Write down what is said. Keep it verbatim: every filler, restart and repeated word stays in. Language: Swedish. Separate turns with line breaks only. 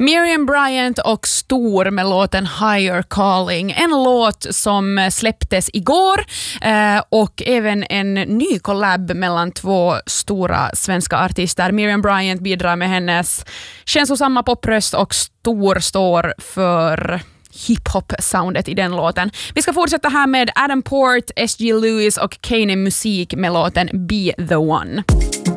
Miriam Bryant och Stor med låten Higher Calling. En låt som släpptes igår eh, och även en ny collab mellan två stora svenska artister. Miriam Bryant bidrar med hennes känslosamma popröst och Stor står för hiphop-soundet i den låten. Vi ska fortsätta här med Adam Port, S G Lewis och Kanye Musik med låten Be The One.